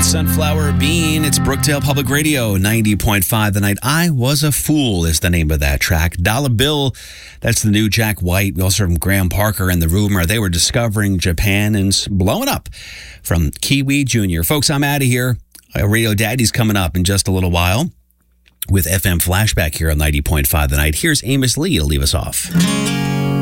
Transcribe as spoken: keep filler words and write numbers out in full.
Sunflower Bean. It's Brookdale Public Radio, ninety point five The Night. I Was a Fool is the name of that track. Dollar Bill, that's the new Jack White. We also heard Graham Parker and The Rumor. They were discovering Japan and blowing up from Kiwi Junior Folks, I'm out of here. Uh, Radio Daddy's coming up in just a little while with F M Flashback here on ninety point five The Night. Here's Amos Lee to leave us off.